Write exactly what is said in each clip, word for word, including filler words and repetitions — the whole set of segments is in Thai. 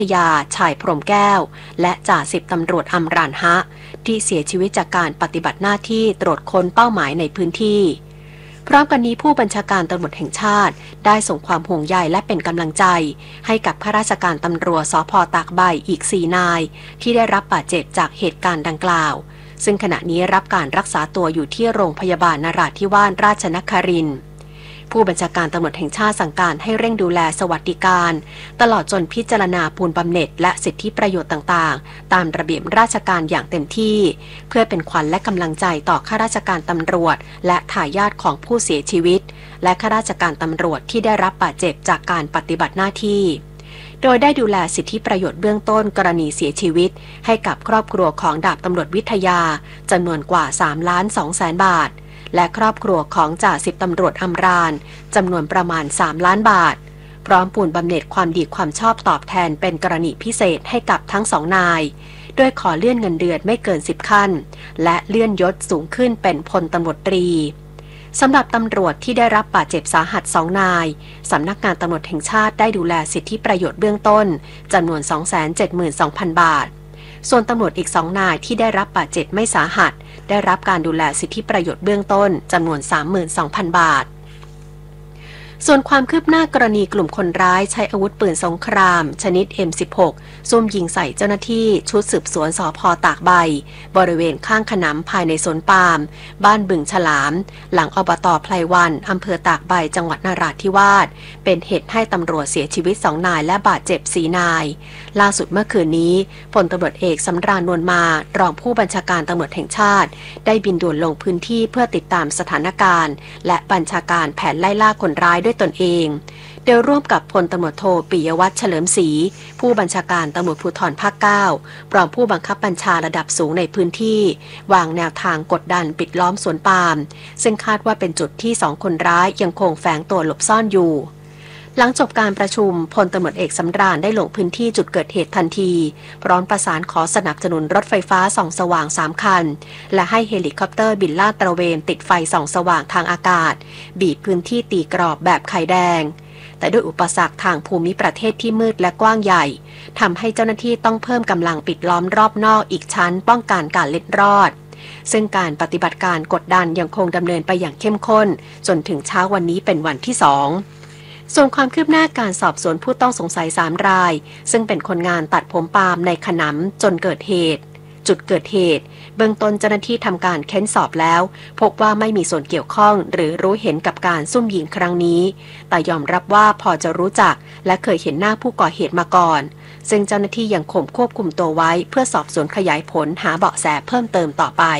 ยาชายพรหมแก้วและจ่าสิบตำรวจอัมรานฮะที่เสียชีวิตจากการปฏิบัติหน้าที่ตรวจค้นเป้าหมายในพื้นที่พร้อมกันนี้ผู้บัญชาการตำรวจแห่งชาติได้ส่งความห่วงใยและเป็นกำลังใจให้กับข้าราชการตำรวจสภ.ตากใบอีกสี่นายที่ได้รับบาดเจ็บจากเหตุการณ์ดังกล่าวซึ่งขณะนี้รับการรักษาตัวอยู่ที่โรงพยาบาลนราธิวาสราชนครินทร์ผู้บัญชาการตำรวจแห่งชาติสั่งการให้เร่งดูแลสวัสดิการตลอดจนพิจารณาปูนบำเหน็จและสิทธิประโยชน์ต่างๆตามระเบียบราชการอย่างเต็มที่เพื่อเป็นขวัญและกำลังใจต่อข้าราชการตำรวจและทายาทของผู้เสียชีวิตและข้าราชการตำรวจที่ได้รับบาดเจ็บจากการปฏิบัติหน้าที่โดยได้ดูแลสิทธิประโยชน์เบื้องต้นกรณีเสียชีวิตให้กับครอบครัวของดาบตำรวจวิทยาจำนวนกว่าสามล้านสองแสนบาทและครอบครัวของจ่าสิบตำรวจอัมรานจำนวนประมาณสามล้านบาทพร้อมปูนบำเหน็จความดีความชอบตอบแทนเป็นกรณีพิเศษให้กับทั้งสองนายโดยขอเลื่อนเงินเดือนไม่เกินสิบขั้นและเลื่อนยศสูงขึ้นเป็นพลตำรวจตรีสำหรับตำรวจที่ได้รับบาดเจ็บสาหัสสองนายสำนักงานตำรวจแห่งชาติได้ดูแลสิทธิประโยชน์เบื้องต้นจำนวน สองแสนเจ็ดหมื่นสองพัน บาทส่วนตำรวจอีกสองนายที่ได้รับบาดเจ็บไม่สาหัสได้รับการดูแลสิทธิประโยชน์เบื้องต้นจำนวน สามหมื่นสองพัน บาทส่วนความคืบหน้ากรณีกลุ่มคนร้ายใช้อาวุธปืนสงครามชนิด เอ็ม สิบหก ซุ่มยิงใส่เจ้าหน้าที่ชุดสืบสวนสภ.ตากใบบริเวณข้างขนำภายในสวนปาล์มบ้านบึงฉลามหลังอบต.ไพลวันอำเภอตากใบจังหวัดนราธิวาสเป็นเหตุให้ตำรวจเสียชีวิตสองนายและบาดเจ็บสี่นายล่าสุดเมื่อคืนนี้พลตำรวจเอกสำราญนวลมารองผู้บัญชาการตำรวจแห่งชาติได้บินด่วนลงพื้นที่เพื่อติดตามสถานการณ์และบัญชาการแผนไล่ล่าคนร้ายด้วยตนเองโดยร่วมกับพลตำรวจโทปิยวัฒน์เฉลิมศรีผู้บัญชาการตำรวจภูธรภาคเก้าพร้อมผู้บังคับบัญชาระดับสูงในพื้นที่วางแนวทางกดดันปิดล้อมสวนปาล์มซึ่งคาดว่าเป็นจุดที่สองคนร้ายยังคงแฝงตัวหลบซ่อนอยู่หลังจบการประชุมพลตำรวจเอกสำราญได้ลงพื้นที่จุดเกิดเหตุทันทีพร้อมประสานขอสนับสนุนรถไฟฟ้าส่องสว่างสามคันและให้เฮลิคอปเตอร์บินลาดตระเวนติดไฟส่องสว่างทางอากาศบีบพื้นที่ตีกรอบแบบไข่แดงแต่ด้วยอุปสรรคทางภูมิประเทศที่มืดและกว้างใหญ่ทำให้เจ้าหน้าที่ต้องเพิ่มกำลังปิดล้อมรอบนอกอีกชั้นป้องกันการเล็ดรอดซึ่งการปฏิบัติการกดดันยังคงดำเนินไปอย่างเข้มข้นจนถึงเช้าวันนี้เป็นวันที่สองส่วนความคืบหน้าการสอบสวนผู้ต้องสงสัยสามรายซึ่งเป็นคนงานตัดผมปาล์มในขนำจนเกิดเหตุจุดเกิดเหตุเบื้องต้นเจ้าหน้าที่ทำการเค้นสอบแล้วพบว่าไม่มีส่วนเกี่ยวข้องหรือรู้เห็นกับการซุ่มยิงครั้งนี้แต่ยอมรับว่าพอจะรู้จักและเคยเห็นหน้าผู้ก่อเหตุมาก่อนซึ่งเจ้าหน้าที่ยังคงควบคุมตัวไว้เพื่อสอบสวนขยายผลหาเบาะแสเพิ่มเติมต่อไป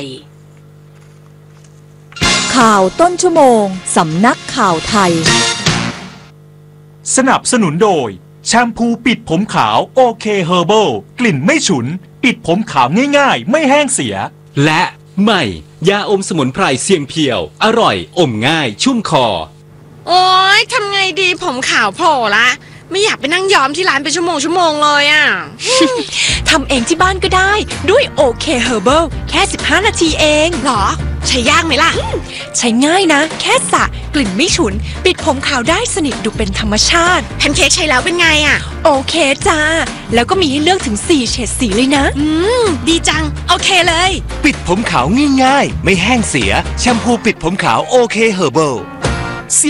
ข่าวต้นชั่วโมงสำนักข่าวไทยสนับสนุนโดยแชมพูปิดผมขาวโอเคเฮอร์เบิลกลิ่นไม่ฉุนปิดผมขาวง่ายๆไม่แห้งเสียและใหม่ยาอมสมุนไพรเสียงเพียวอร่อยอมง่ายชุ่มคอโอ๊ยทำไงดีผมขาวโผล่ละไม่อยากไปนั่งย้อมที่ร้านเป็นชั่วโมงชั่วโมงเลยอ่ะทำเองที่บ้านก็ได้ด้วยโอเคเฮอร์เบิลแค่สิบห้านาทีเองหรอใช้ยากไหมล่ะใช้ง่ายนะแค่สระกลิ่นไม่ฉุนปิดผมขาวได้สนิทดูเป็นธรรมชาติแพนเค้กใช้แล้วเป็นไงอ่ะโอเคจ้าแล้วก็มีให้เลือกถึงสี่เฉดสีเลยนะอืมดีจังโอเคเลยปิดผมขาวง่ายๆไม่แห้งเสียแชมพูปิดผมขาวโอเคเฮอร์เบิล